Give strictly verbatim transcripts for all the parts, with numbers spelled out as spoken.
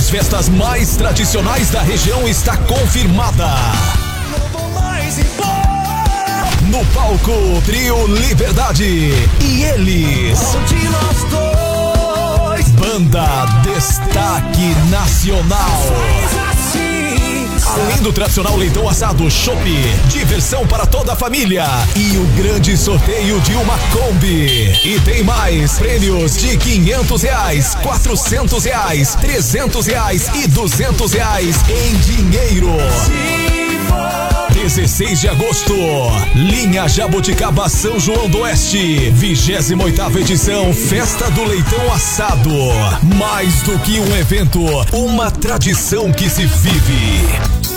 das festas mais tradicionais da região está confirmada. No palco, Trio Liberdade e eles. Banda Destaque Nacional. Além do tradicional leitão assado, chopp, diversão para toda a família e o grande sorteio de uma Kombi. E tem mais prêmios de quinhentos reais, quatrocentos reais, trezentos reais e duzentos reais em dinheiro. dezesseis de agosto, linha Jaboticaba São João do Oeste, vigésima oitava edição, Festa do Leitão Assado. Mais do que um evento, uma tradição que se vive.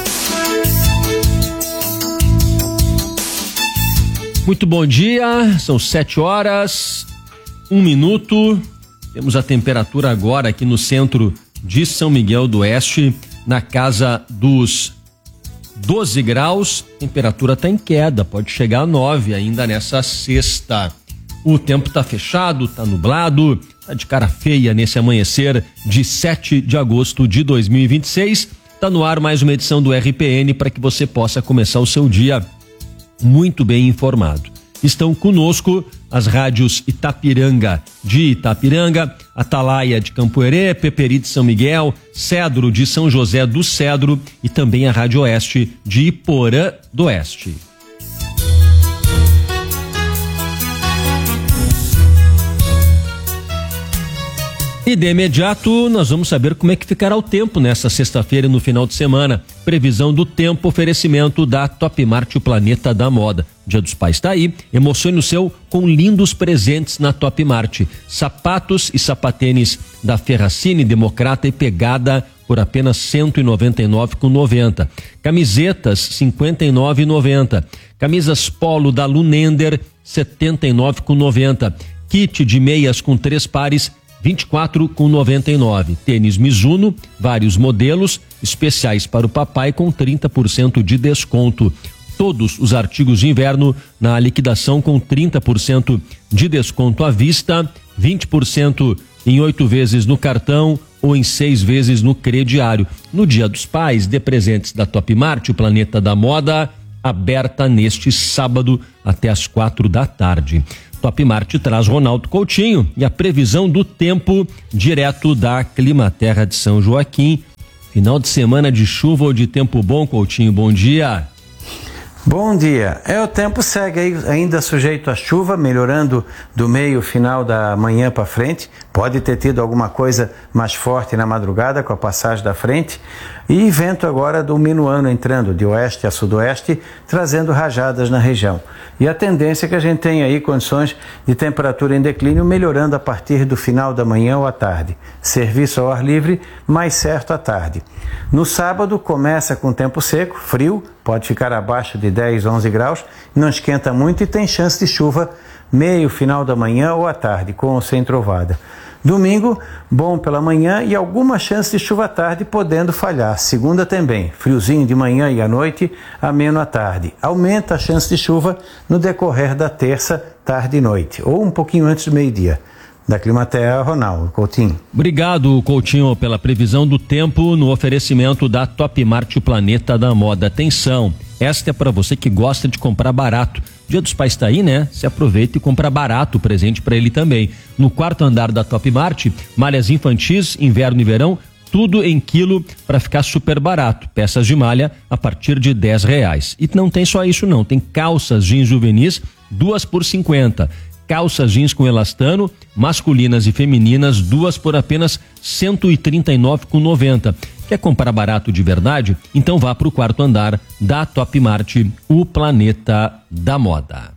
Muito bom dia, são sete horas, um minuto. Temos a temperatura agora aqui no centro de São Miguel do Oeste, na casa dos doze graus, temperatura está em queda, pode chegar a nove ainda nessa sexta. O tempo está fechado, está nublado, está de cara feia nesse amanhecer de sete de agosto de dois mil e vinte e seis. Está no ar mais uma edição do R P N para que você possa começar o seu dia muito bem informado. Estão conosco as rádios Itapiranga de Itapiranga, Atalaia de Campoerê, Peperi de São Miguel, Cedro de São José do Cedro e também a Rádio Oeste de Iporã do Oeste. E de imediato nós vamos saber como é que ficará o tempo nessa sexta-feira e no final de semana. Previsão do tempo, oferecimento da Top Mart, o planeta da moda. Dia dos Pais está aí, emocione o seu com lindos presentes na Top Mart. Sapatos e sapatênis da Ferracini, Democrata e Pegada por apenas cento e noventa e nove reais e noventa centavos. Camisetas cinquenta e nove reais e noventa centavos. Camisas Polo da Lunender setenta e nove reais e noventa centavos. Kit de meias com três pares vinte e quatro reais e noventa e nove centavos. Tênis Mizuno, vários modelos, especiais para o papai com trinta por cento de desconto. Todos os artigos de inverno na liquidação com trinta por cento de desconto à vista, vinte por cento em oito vezes no cartão ou em seis vezes no crediário. No Dia dos Pais, dê presentes da Top Mart, o planeta da moda, aberta neste sábado até às quatro da tarde. Top Mart traz Ronaldo Coutinho e a previsão do tempo direto da Climaterra de São Joaquim. Final de semana de chuva ou de tempo bom, Coutinho? Bom dia. Bom dia. É, o tempo segue aí, ainda sujeito à chuva, melhorando do meio final da manhã para frente. Pode ter tido alguma coisa mais forte na madrugada com a passagem da frente. E vento agora do minuano entrando de oeste a sudoeste, trazendo rajadas na região. E a tendência é que a gente tem aí condições de temperatura em declínio, melhorando a partir do final da manhã ou à tarde. Serviço ao ar livre, mais certo à tarde. No sábado começa com tempo seco, frio, pode ficar abaixo de dez, onze graus, não esquenta muito e tem chance de chuva meio final da manhã ou à tarde, com ou sem trovada. Domingo, bom pela manhã e alguma chance de chuva à tarde, podendo falhar. Segunda também, friozinho de manhã e à noite, ameno à tarde. Aumenta a chance de chuva no decorrer da terça, tarde e noite, ou um pouquinho antes do meio-dia. Da Climaterra, Ronaldo Coutinho. Obrigado, Coutinho, pela previsão do tempo no oferecimento da Top Mart, o planeta da moda. Atenção, esta é para você que gosta de comprar barato. Dia dos Pais está aí, né? Se aproveita e compra barato, presente para ele também. No quarto andar da Top Mart, malhas infantis, inverno e verão, tudo em quilo para ficar super barato. Peças de malha a partir de dez reais. E não tem só isso não, tem calças jeans juvenis, duas por cinquenta. Calças jeans com elastano, masculinas e femininas, duas por apenas cento e trinta e nove reais e noventa centavos. Quer comprar barato de verdade? Então vá para o quarto andar da Top Mart, o planeta da moda.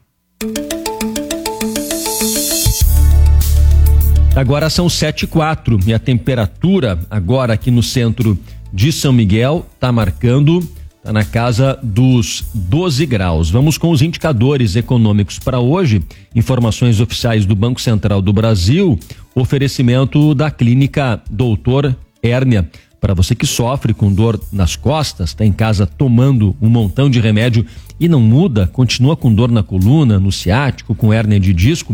Agora são sete e quatro e a temperatura agora aqui no centro de São Miguel está marcando, está na casa dos doze graus. Vamos com os indicadores econômicos para hoje. Informações oficiais do Banco Central do Brasil, oferecimento da clínica Doutor Hérnia. Para você que sofre com dor nas costas, está em casa tomando um montão de remédio e não muda, continua com dor na coluna, no ciático, com hérnia de disco,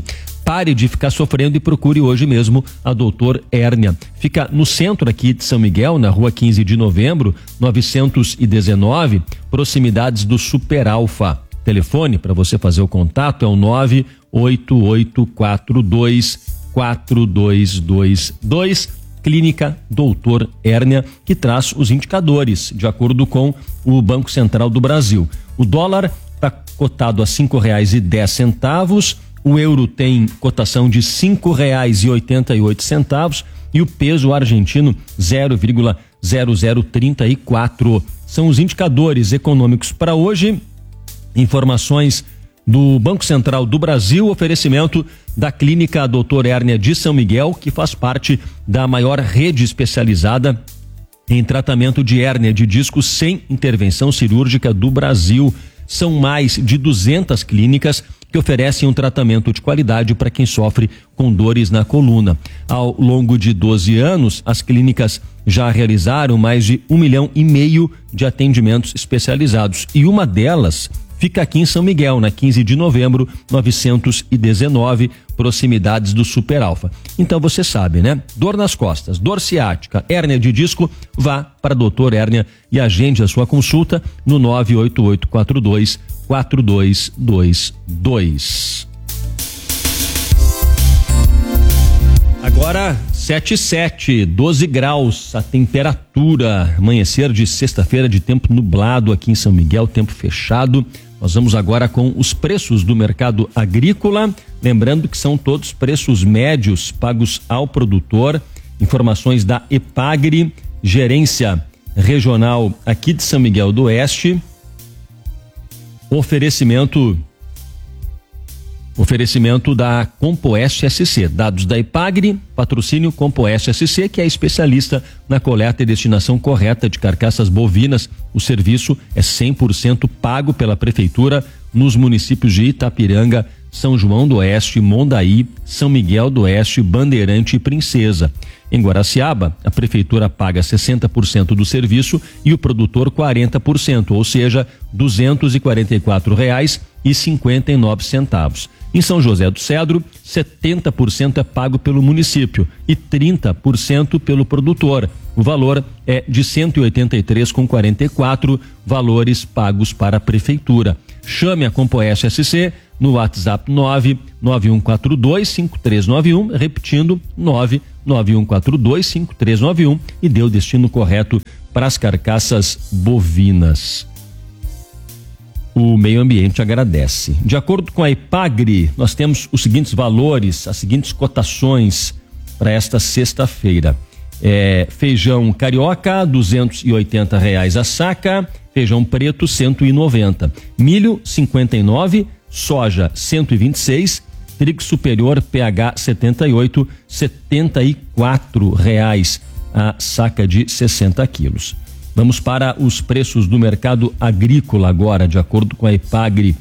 Pare de ficar sofrendo e procure hoje mesmo a doutor Hérnia. Fica no centro aqui de São Miguel, na rua quinze de novembro, novecentos e dezenove, proximidades do Super Alfa. Telefone para você fazer o contato é o nove oito oito quatro dois quatro dois dois dois. Clínica doutor Hérnia, que traz os indicadores de acordo com o Banco Central do Brasil. O dólar está cotado a cinco reais e dez centavos. O euro tem cotação de cinco reais e oitenta e oito centavos e o peso argentino zero vírgula zero zero trinta e quatro. São os indicadores econômicos para hoje. Informações do Banco Central do Brasil, oferecimento da Clínica doutor Hérnia de São Miguel, que faz parte da maior rede especializada em tratamento de hérnia de disco sem intervenção cirúrgica do Brasil. São mais de duzentas clínicas que oferecem um tratamento de qualidade para quem sofre com dores na coluna. Ao longo de doze anos, as clínicas já realizaram mais de um milhão e meio de atendimentos especializados e uma delas fica aqui em São Miguel, na quinze de novembro, novecentos e dezenove, proximidades do Super Alfa. Então você sabe, né? Dor nas costas, dor ciática, hérnia de disco, vá para doutor Hérnia e agende a sua consulta no nove oito oito quatro dois quatro dois dois dois. Agora sete e sete, doze graus a temperatura, amanhecer de sexta-feira de tempo nublado aqui em São Miguel, tempo fechado. Nós vamos agora com os preços do mercado agrícola, lembrando que são todos preços médios pagos ao produtor. Informações da Epagri, gerência regional aqui de São Miguel do Oeste. Oferecimento Oferecimento da Compoeste S C, dados da Epagri, patrocínio Compoeste S C, que é especialista na coleta e destinação correta de carcaças bovinas. O serviço é cem por cento pago pela prefeitura nos municípios de Itapiranga, São João do Oeste, Mondaí, São Miguel do Oeste, Bandeirante e Princesa. Em Guaraciaba, a prefeitura paga sessenta por cento do serviço e o produtor quarenta por cento, ou seja, duzentos e quarenta e quatro reais e cinquenta e nove centavos. Em São José do Cedro, setenta por cento é pago pelo município e trinta por cento pelo produtor. O valor é de cento e oitenta e três reais e quarenta e quatro centavos, valores pagos para a prefeitura. Chame a Compoeste S C no WhatsApp nove nove um quatro dois cinco três nove um, repetindo nove nove um quatro dois cinco três nove um, e dê o destino correto para as carcaças bovinas. O meio ambiente agradece. De acordo com a Epagri, nós temos os seguintes valores, as seguintes cotações para esta sexta-feira. É, feijão carioca, duzentos e oitenta reais a saca, feijão preto, cento e noventa, milho, cinquenta e nove, soja, cento e vinte e seis, trigo superior, P H setenta e oito, setenta e quatro reais a saca de sessenta quilos. Vamos para os preços do mercado agrícola agora, de acordo com a Epagri.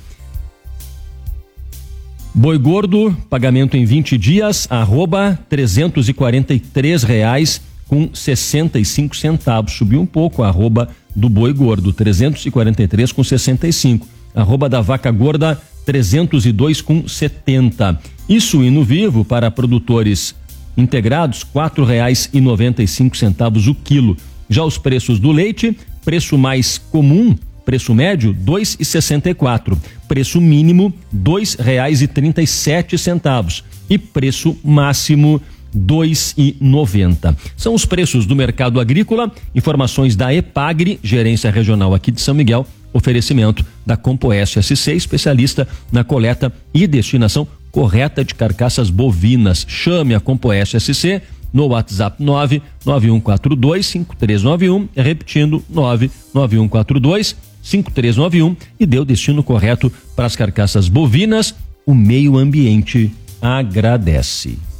Boi gordo, pagamento em vinte dias, arroba trezentos e quarenta e três reais com sessenta e cinco centavos. Subiu um pouco a arroba do boi gordo, trezentos e quarenta e três com sessenta e cinco. Arroba da vaca gorda, trezentos e dois com setenta. E suíno vivo para produtores integrados, quatro reais e noventa e cinco centavos o quilo. Já os preços do leite, preço mais comum, preço médio, dois reais e sessenta e quatro. Preço mínimo, dois reais e trinta e sete centavos. E preço máximo, dois reais e noventa. São os preços do mercado agrícola. Informações da Epagri, gerência regional aqui de São Miguel. Oferecimento da Compoeste S C, especialista na coleta e destinação correta de carcaças bovinas. Chame a Compoeste S C no WhatsApp nove nove um quatro dois cinco três nove um, repetindo nove nove um quatro dois cinco três nove um, e dê o destino correto para as carcaças bovinas. O meio ambiente agradece.